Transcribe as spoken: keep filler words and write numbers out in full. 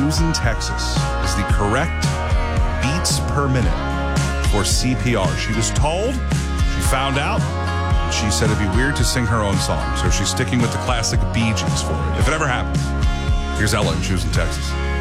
Houston, Texas is the correct beats per minute for C P R. She was told, she found out, and she said it'd be weird to sing her own song. So she's sticking with the classic Bee Gees for it, if it ever happens. Here's Ella in Houston, Texas.